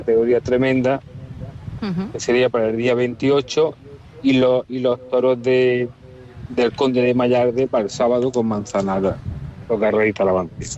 categoría tremenda, que sería para el día 28, y los toros del Conde de Mallarde para el sábado con Manzanares, Rocarrey y Talavante.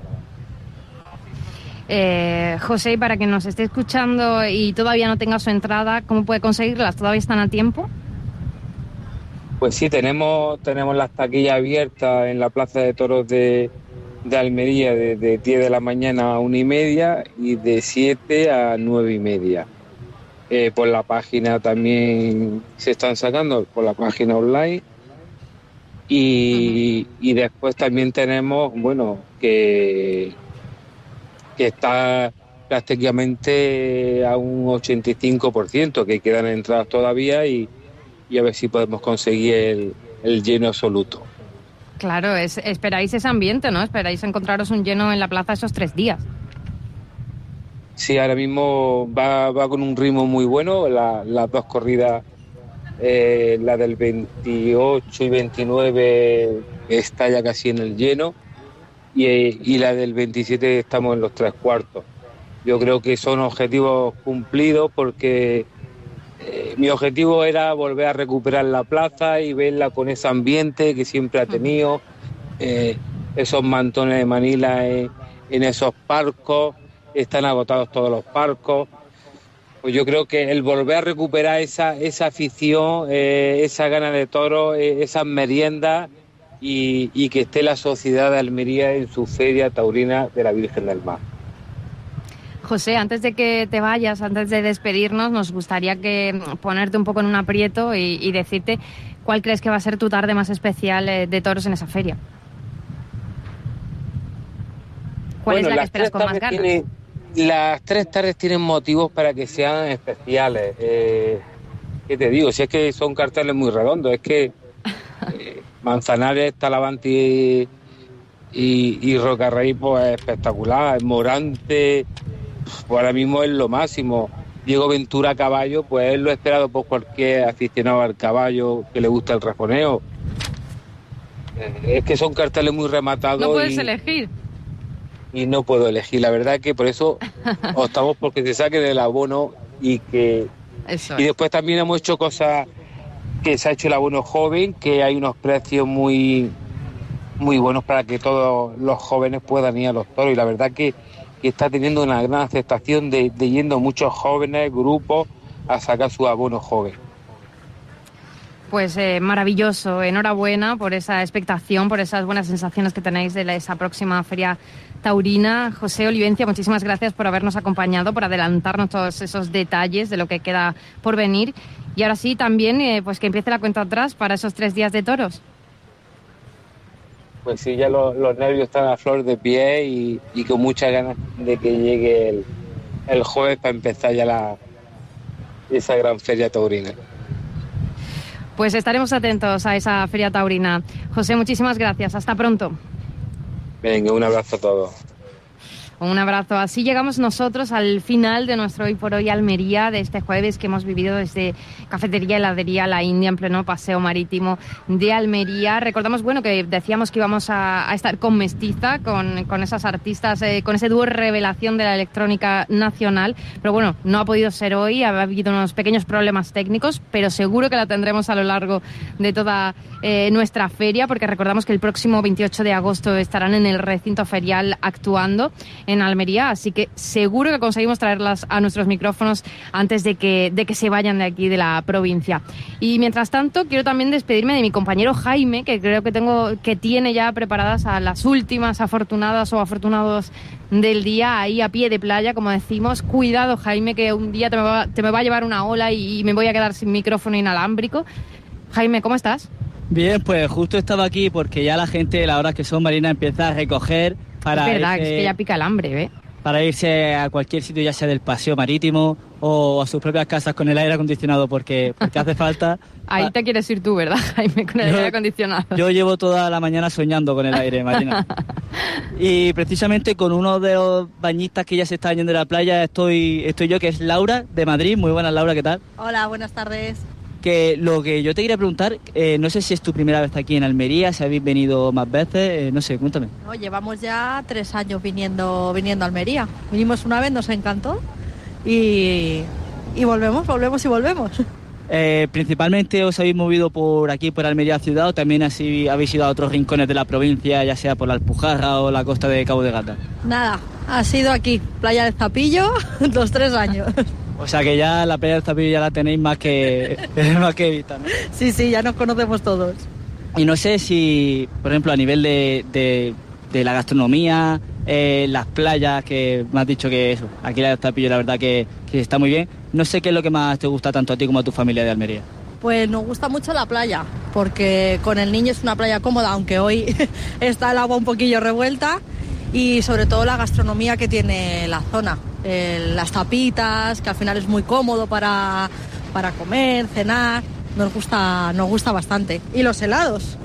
José, para quien nos esté escuchando y todavía no tenga su entrada, ¿cómo puede conseguirlas? ¿Todavía están a tiempo? Pues sí, tenemos las taquillas abiertas en la Plaza de Toros de Almería de 10 de la mañana a 1:30 y de 7 a 9:30. Por la página también se están sacando, por la página online. Y después también tenemos, que está prácticamente a un 85%, que quedan entradas todavía y a ver si podemos conseguir el lleno absoluto. Claro, esperáis ese ambiente, ¿no? Esperáis encontraros un lleno en la plaza esos 3 días. Sí, ahora mismo va con un ritmo muy bueno, las dos corridas, la del 28 y 29 está ya casi en el lleno y la del 27 estamos en los 3/4. Yo creo que son objetivos cumplidos porque mi objetivo era volver a recuperar la plaza y verla con ese ambiente que siempre ha tenido, esos mantones de Manila en esos palcos, están agotados todos los palcos. Pues yo creo que el volver a recuperar esa afición, esa gana de toro, esas meriendas y que esté la sociedad de Almería en su feria taurina de la Virgen del Mar. José, antes de que te vayas, antes de despedirnos, nos gustaría ponerte un poco en un aprieto y decirte cuál crees que va a ser tu tarde más especial de toros en esa feria. ¿Cuál es la que esperas con más ganas? Las 3 tardes tienen motivos para que sean especiales. ¿Qué te digo? Si es que son carteles muy redondos, es que Manzanares, Talavante y Rocarrey, pues espectacular. Morante, pues ahora mismo es lo máximo. Diego Ventura a caballo, pues es lo esperado por cualquier aficionado al caballo que le gusta el rejoneo. Es que son carteles muy rematados. No puedes elegir. Y no puedo elegir. La verdad que por eso optamos porque se saquen el abono y que... Eso y después también hemos hecho cosas que se ha hecho el abono joven, que hay unos precios muy muy buenos para que todos los jóvenes puedan ir a los toros, y la verdad que está teniendo una gran aceptación de yendo muchos jóvenes, grupos, a sacar su abono joven. Pues maravilloso, enhorabuena por esa expectación, por esas buenas sensaciones que tenéis de esa próxima feria taurina. José Olivencia, muchísimas gracias por habernos acompañado, por adelantarnos todos esos detalles de lo que queda por venir. Y ahora sí, también, pues que empiece la cuenta atrás para esos 3 días de toros. Pues sí, ya los nervios están a flor de pie y con muchas ganas de que llegue el jueves para empezar ya esa gran feria taurina. Pues estaremos atentos a esa feria taurina. José, muchísimas gracias. Hasta pronto. Venga, un abrazo a todos. Un abrazo. Así llegamos nosotros al final de nuestro Hoy por Hoy Almería de este jueves, que hemos vivido desde Cafetería Heladería La India en pleno paseo marítimo de Almería. Recordamos, que decíamos que íbamos a estar con Mestiza, con esas artistas, con ese dúo revelación de la electrónica nacional, pero bueno, no ha podido ser hoy, ha habido unos pequeños problemas técnicos, pero seguro que la tendremos a lo largo de toda nuestra feria, porque recordamos que el próximo 28 de agosto estarán en el recinto ferial actuando en Almería, así que seguro que conseguimos traerlas a nuestros micrófonos antes de que se vayan de aquí de la provincia. Y mientras tanto, quiero también despedirme de mi compañero Jaime, que creo que tiene ya preparadas a las últimas afortunadas o afortunados del día, ahí a pie de playa, como decimos. Cuidado, Jaime, que un día te me va a llevar una ola y me voy a quedar sin micrófono inalámbrico. Jaime, ¿cómo estás? Bien, pues justo estaba aquí porque ya la gente, las horas que son, Marina, empieza a recoger para es verdad, irse, es que ya pica el hambre, ¿eh? Para irse a cualquier sitio, ya sea del paseo marítimo o a sus propias casas con el aire acondicionado, porque hace falta... Ahí te quieres ir tú, ¿verdad, Jaime, con el aire acondicionado? Yo llevo toda la mañana soñando con el aire, Marina. Y precisamente con uno de los bañistas que ya se está yendo de la playa estoy yo, que es Laura, de Madrid. Muy buenas, Laura, ¿qué tal? Hola, buenas tardes. Que lo que yo te quería preguntar, no sé si es tu primera vez aquí en Almería, si habéis venido más veces, no sé, cuéntame. No, llevamos ya 3 años viniendo a Almería. Vinimos una vez, nos encantó y volvemos. Principalmente os habéis movido por aquí, por Almería ciudad, o también así habéis ido a otros rincones de la provincia, ya sea por la Alpujarra o la costa de Cabo de Gata. Nada, ha sido aquí, Playa del Zapillo, 3 años. O sea que ya la Playa del Zapillo ya la tenéis más que vista, ¿no? Sí, ya nos conocemos todos. Y no sé si, por ejemplo, a nivel de la gastronomía, las playas, que me has dicho que eso, aquí la del Zapillo la verdad que está muy bien. No sé qué es lo que más te gusta tanto a ti como a tu familia de Almería. Pues nos gusta mucho la playa, porque con el niño es una playa cómoda, aunque hoy está el agua un poquillo revuelta, y sobre todo la gastronomía que tiene la zona. Las tapitas, que al final es muy cómodo para comer, cenar, nos gusta bastante. Y los helados.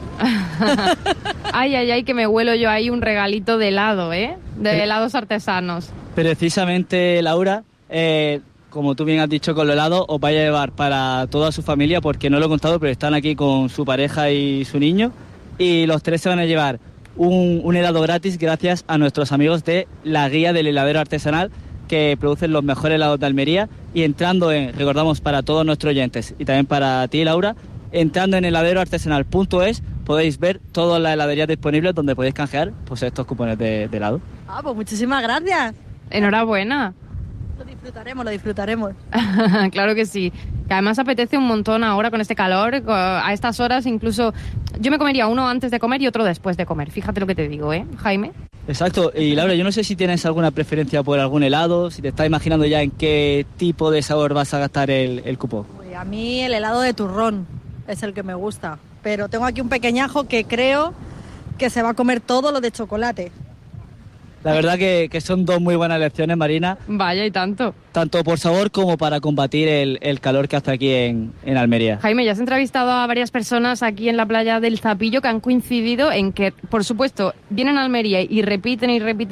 Ay, que me huelo yo ahí un regalito de helado, de helados artesanos. Precisamente, Laura, como tú bien has dicho, con los helados os vais a llevar para toda su familia, porque no lo he contado, pero están aquí con su pareja y su niño, y los 3 se van a llevar un helado gratis gracias a nuestros amigos de la Guía del Heladero Artesanal, que producen los mejores helados de Almería. Y entrando recordamos para todos nuestros oyentes y también para ti, Laura, entrando en heladeroartesanal.es podéis ver todas las heladerías disponibles donde podéis canjear pues estos cupones de helado. Pues muchísimas gracias. Enhorabuena. Lo disfrutaremos. Claro que sí. Que además apetece un montón ahora con este calor, a estas horas incluso. Yo me comería uno antes de comer y otro después de comer. Fíjate lo que te digo, Jaime. Exacto. Y Laura, yo no sé si tienes alguna preferencia por algún helado, si te estás imaginando ya en qué tipo de sabor vas a gastar el cupón. Pues a mí el helado de turrón es el que me gusta, pero tengo aquí un pequeñajo que creo que se va a comer todo lo de chocolate. La verdad que son 2 muy buenas elecciones, Marina. Vaya, y tanto. Tanto por sabor como para combatir el calor que hace aquí en Almería. Jaime, ya has entrevistado a varias personas aquí en la Playa del Zapillo que han coincidido en que, por supuesto, vienen a Almería y repiten,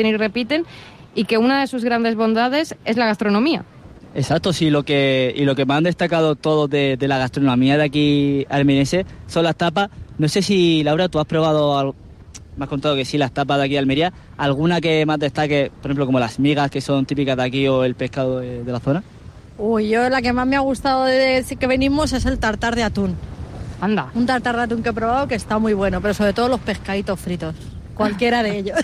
y que una de sus grandes bondades es la gastronomía. Exacto, sí, lo que me han destacado todos de la gastronomía de aquí almeriense son las tapas. No sé si, Laura, tú has probado algo. Me has contado que sí, las tapas de aquí de Almería. ¿Alguna que más destaque, por ejemplo, como las migas, que son típicas de aquí, o el pescado de la zona? Yo la que más me ha gustado desde que venimos es el tartar de atún. Anda. Un tartar de atún que he probado que está muy bueno, pero sobre todo los pescaditos fritos. Cualquiera de ellos.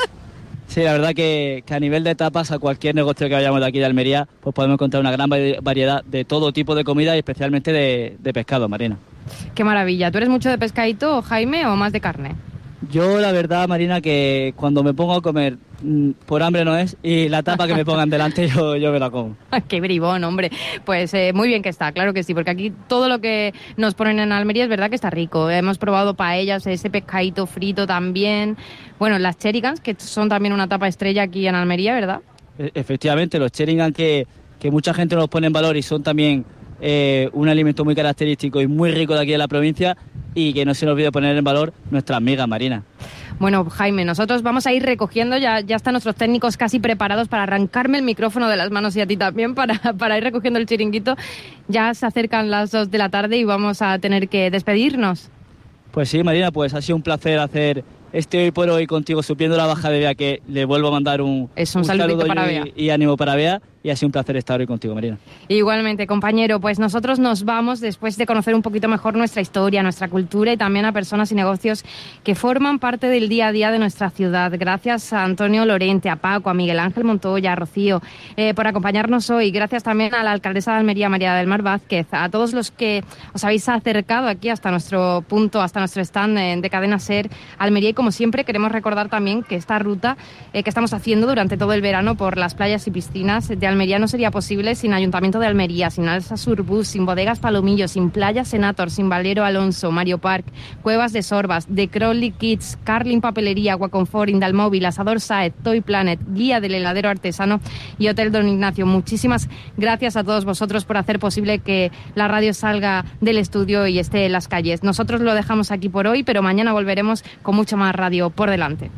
Sí, la verdad que a nivel de tapas, a cualquier negocio que vayamos de aquí de Almería, pues podemos encontrar una gran variedad de todo tipo de comida y especialmente de pescado, Marina. Qué maravilla. ¿Tú eres mucho de pescadito, Jaime, o más de carne? Yo, la verdad, Marina, que cuando me pongo a comer, por hambre no es, y la tapa que me pongan delante yo me la como. ¡Qué bribón, hombre! Pues muy bien que está, claro que sí, porque aquí todo lo que nos ponen en Almería es verdad que está rico. Hemos probado paellas, ese pescadito frito también. Bueno, las cherigans, que son también una tapa estrella aquí en Almería, ¿verdad? Efectivamente, los cherigans que mucha gente nos pone en valor y son también un alimento muy característico y muy rico de aquí de la provincia, y que no se nos olvide poner en valor nuestras migas, Marina. Bueno, Jaime, nosotros vamos a ir recogiendo, ya están nuestros técnicos casi preparados para arrancarme el micrófono de las manos, y a ti también, para ir recogiendo el chiringuito. Ya se acercan las 2 de la tarde y vamos a tener que despedirnos. Pues sí, Marina, pues ha sido un placer hacer este Hoy por Hoy contigo, supliendo la baja de Bea, que le vuelvo a mandar un saludo para Bea. Y ánimo para Bea, y ha sido un placer estar hoy contigo, Marina. Igualmente, compañero, pues nosotros nos vamos después de conocer un poquito mejor nuestra historia, nuestra cultura, y también a personas y negocios que forman parte del día a día de nuestra ciudad. Gracias a Antonio Lorente, a Paco, a Miguel Ángel Montoya, a Rocío, por acompañarnos hoy. Gracias también a la alcaldesa de Almería, María del Mar Vázquez, a todos los que os habéis acercado aquí hasta nuestro punto, hasta nuestro stand de Cadena SER Almería. Y como siempre, queremos recordar también que esta ruta que estamos haciendo durante todo el verano por las playas y piscinas de Almería no sería posible sin Ayuntamiento de Almería, sin Alsa Surbus, sin Bodegas Palomillo, sin Playa Senator, sin Valero Alonso, Mario Park, Cuevas de Sorbas, The Crowley Kids, Carlin Papelería, Aquaconfort, Indalmóvil, Asador Saez, Toy Planet, Guía del Heladero Artesano y Hotel Don Ignacio. Muchísimas gracias a todos vosotros por hacer posible que la radio salga del estudio y esté en las calles. Nosotros lo dejamos aquí por hoy, pero mañana volveremos con mucho más radio por delante.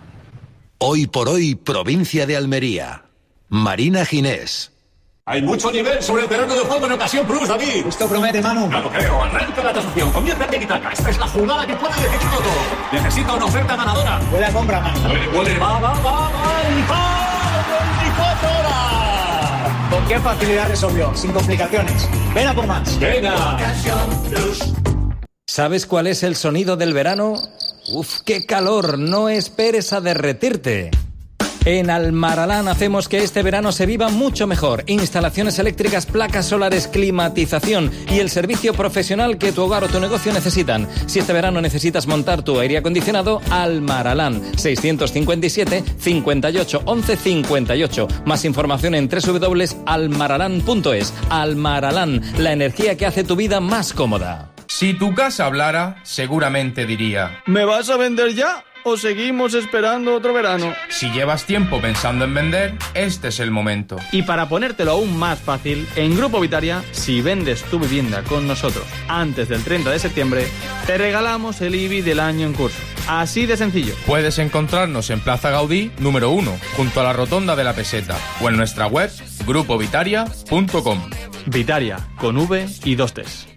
Hoy por Hoy, provincia de Almería. Marina Ginés. Hay mucho nivel sobre el terreno de juego en ocasión plus, David. Esto promete, Manu. Ya lo creo. Arranca la tasación. Comienza el tiki-taka. Esta es la jugada que puede decidir todo. Necesita una oferta ganadora. Buena compra, Manu. Puede. Va. ¡El 24 horas! ¡Qué facilidad resolvió! Sin complicaciones. Ven a por más. ¡Venga! ¿Sabes cuál es el sonido del verano? ¡Uf, qué calor! No esperes a derretirte. En Almaralán hacemos que este verano se viva mucho mejor. Instalaciones eléctricas, placas solares, climatización y el servicio profesional que tu hogar o tu negocio necesitan. Si este verano necesitas montar tu aire acondicionado, Almaralán. 657 58 11 58. Más información en www.almaralán.es. Almaralán, la energía que hace tu vida más cómoda. Si tu casa hablara, seguramente diría: ¿me vas a vender ya o seguimos esperando otro verano? Si llevas tiempo pensando en vender, este es el momento. Y para ponértelo aún más fácil, en Grupo Vitaria, si vendes tu vivienda con nosotros antes del 30 de septiembre, te regalamos el IBI del año en curso. Así de sencillo. Puedes encontrarnos en Plaza Gaudí, número 1, junto a la Rotonda de la Peseta, o en nuestra web, grupovitaria.com. Vitaria, con V y 2 T's.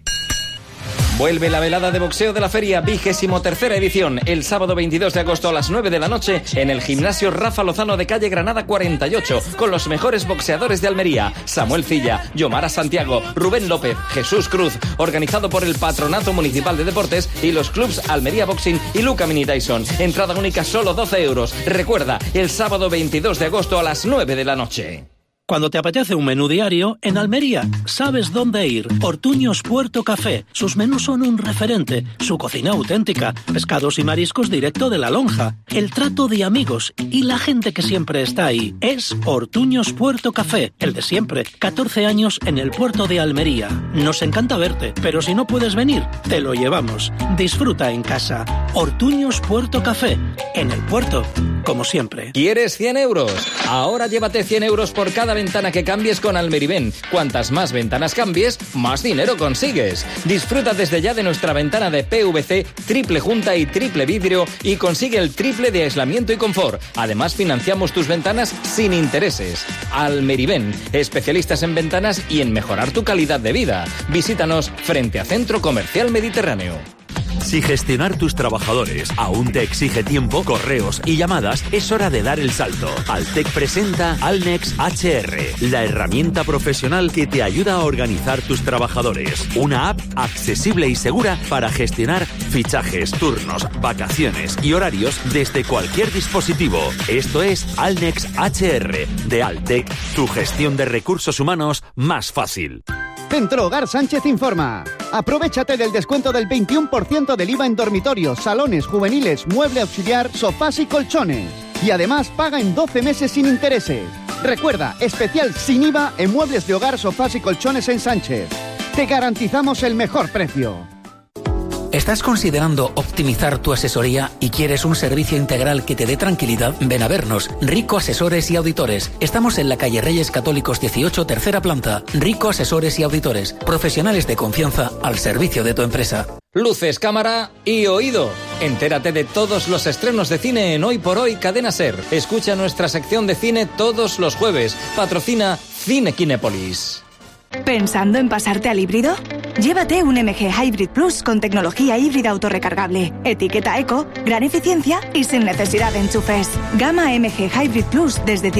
Vuelve la velada de boxeo de la feria, 23ª edición, el sábado 22 de agosto a las 9 de la noche en el gimnasio Rafa Lozano de calle Granada 48, con los mejores boxeadores de Almería: Samuel Cilla, Yomara Santiago, Rubén López, Jesús Cruz, organizado por el Patronato Municipal de Deportes y los clubs Almería Boxing y Luca Mini Tyson. Entrada única solo 12 euros. Recuerda, el sábado 22 de agosto a las 9 de la noche. Cuando te apetece un menú diario, en Almería sabes dónde ir. Ortuños Puerto Café. Sus menús son un referente. Su cocina auténtica. Pescados y mariscos directo de la lonja. El trato de amigos y la gente que siempre está ahí. Es Ortuños Puerto Café, el de siempre. 14 años en el puerto de Almería. Nos encanta verte, pero si no puedes venir, te lo llevamos. Disfruta en casa. Ortuños Puerto Café. En el puerto, como siempre. ¿Quieres 100 euros? Ahora llévate 100 euros por cada ventana que cambies con Almeriven. Cuantas más ventanas cambies, más dinero consigues. Disfruta desde ya de nuestra ventana de PVC, triple junta y triple vidrio y consigue el triple de aislamiento y confort. Además, financiamos tus ventanas sin intereses. Almeriven, especialistas en ventanas y en mejorar tu calidad de vida. Visítanos frente a Centro Comercial Mediterráneo. Si gestionar tus trabajadores aún te exige tiempo, correos y llamadas, es hora de dar el salto. Altec presenta Alnex HR, la herramienta profesional que te ayuda a organizar tus trabajadores. Una app accesible y segura para gestionar fichajes, turnos, vacaciones y horarios desde cualquier dispositivo. Esto es Alnex HR de Altec, tu gestión de recursos humanos más fácil. Centro Hogar Sánchez informa. Aprovéchate del descuento del 21% del IVA en dormitorios, salones, juveniles, mueble auxiliar, sofás y colchones. Y además paga en 12 meses sin intereses. Recuerda, especial sin IVA en muebles de hogar, sofás y colchones en Sánchez. Te garantizamos el mejor precio. ¿Estás considerando optimizar tu asesoría y quieres un servicio integral que te dé tranquilidad? Ven a vernos. Rico Asesores y Auditores. Estamos en la calle Reyes Católicos 18, tercera planta. Rico Asesores y Auditores. Profesionales de confianza al servicio de tu empresa. Luces, cámara y oído. Entérate de todos los estrenos de cine en Hoy por Hoy Cadena SER. Escucha nuestra sección de cine todos los jueves. Patrocina Cine Kinépolis. ¿Pensando en pasarte al híbrido? Llévate un MG Hybrid Plus con tecnología híbrida autorrecargable, etiqueta eco, gran eficiencia y sin necesidad de enchufes. Gama MG Hybrid Plus desde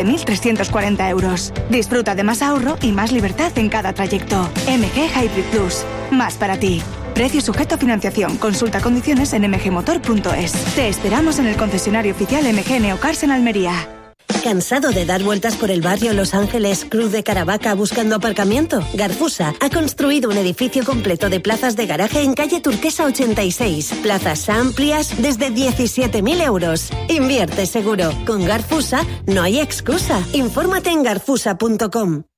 17.340 euros. Disfruta de más ahorro y más libertad en cada trayecto. MG Hybrid Plus. Más para ti. Precio sujeto a financiación. Consulta condiciones en mgmotor.es. Te esperamos en el concesionario oficial MG Neocars en Almería. ¿Cansado de dar vueltas por el barrio Los Ángeles, Cruz de Caravaca buscando aparcamiento? Garfusa ha construido un edificio completo de plazas de garaje en calle Turquesa 86. Plazas amplias desde 17.000 euros. Invierte seguro. Con Garfusa no hay excusa. Infórmate en garfusa.com.